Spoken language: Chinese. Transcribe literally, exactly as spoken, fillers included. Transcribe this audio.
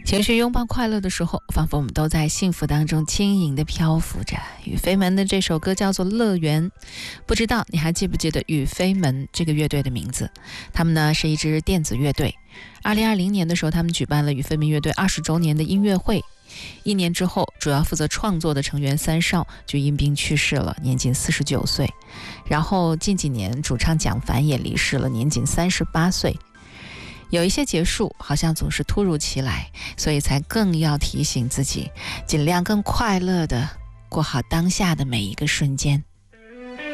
情绪拥抱快乐的时候，仿佛我们都在幸福当中轻盈地漂浮着。雨飞门的这首歌叫做《乐园》，不知道你还记不记得雨飞门这个乐队的名字？他们呢是一支电子乐队。二零二零年的时候，他们举办了雨飞门乐队二十周年的音乐会。一年之后，主要负责创作的成员三少就因病去世了，年仅四十九岁。然后近几年，主唱蒋凡也离世了，年仅三十八岁。有一些结束好像总是突如其来，所以才更要提醒自己，尽量更快乐的过好当下的每一个瞬间。